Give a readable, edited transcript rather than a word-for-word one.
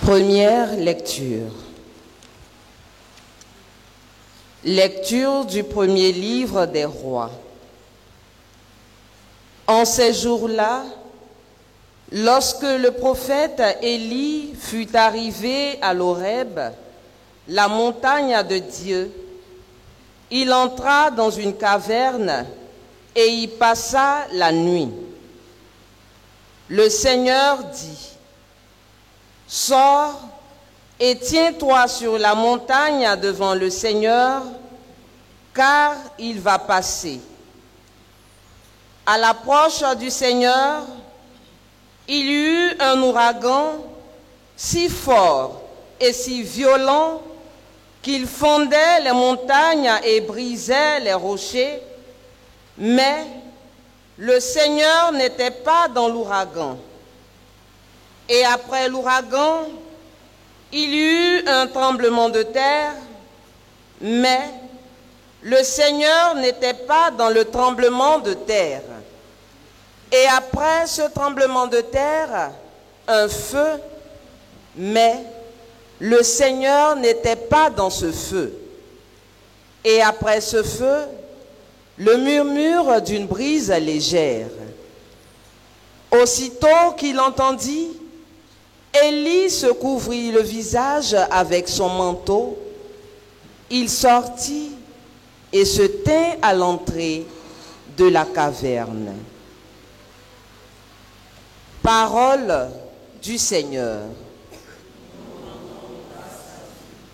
Première lecture. Lecture du premier livre des rois. En ces jours-là, lorsque le prophète Élie fut arrivé à l'Horeb, la montagne de Dieu, il entra dans une caverne et y passa la nuit. Le Seigneur dit: Sors et tiens-toi sur la montagne devant le Seigneur, car il va passer. À l'approche du Seigneur, il y eut un ouragan si fort et si violent qu'il fondait les montagnes et brisait les rochers, mais le Seigneur n'était pas dans l'ouragan. Et après l'ouragan, il y eut un tremblement de terre, mais le Seigneur n'était pas dans le tremblement de terre. Et après ce tremblement de terre, un feu, mais le Seigneur n'était pas dans ce feu. Et après ce feu, le murmure d'une brise légère. Aussitôt qu'il entendit, Élie se couvrit le visage avec son manteau. Il sortit et se tint à l'entrée de la caverne. Parole du Seigneur.